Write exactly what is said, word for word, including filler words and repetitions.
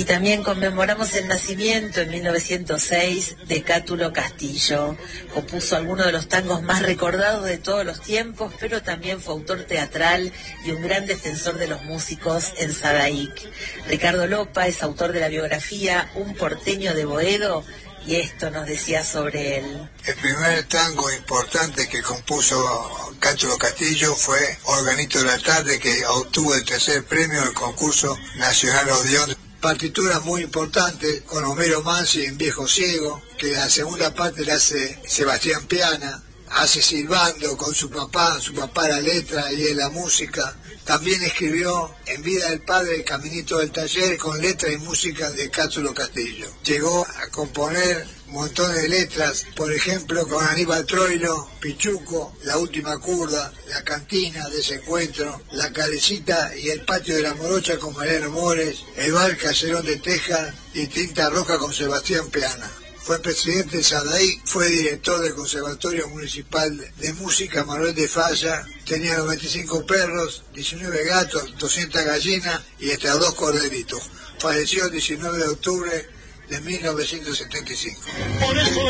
Y también conmemoramos el nacimiento en mil novecientos seis de Cátulo Castillo. Compuso algunos de los tangos más recordados de todos los tiempos, pero también fue autor teatral y un gran defensor de los músicos en Sadaic. Ricardo Lopa es autor de la biografía Un porteño de Boedo, y esto nos decía sobre él. El primer tango importante que compuso Cátulo Castillo fue Organito de la Tarde, que obtuvo el tercer premio del concurso nacional Odeón. Partitura muy importante con Homero Mansi en Viejo Ciego, que la segunda parte la hace Sebastián Piana, hace silbando con su papá, su papá la letra y él la música. También escribió En Vida del Padre, El Caminito del Taller, con letra y música de Cátulo Castillo. Llegó a componer montones de letras, por ejemplo con Aníbal Troilo, Pichuco, La Última Curda, La Cantina, Desencuentro, La Carecita y El Patio de la Morocha con Mariano Mores, El Bar Caserón de Teja y Tinta Roja con Sebastián Piana. Fue presidente de Sadaic, fue director del Conservatorio Municipal de Música Manuel de Falla, tenía noventa y cinco perros, diecinueve gatos, doscientas gallinas y hasta dos corderitos. Falleció el diecinueve de octubre de mil novecientos setenta y cinco. Por eso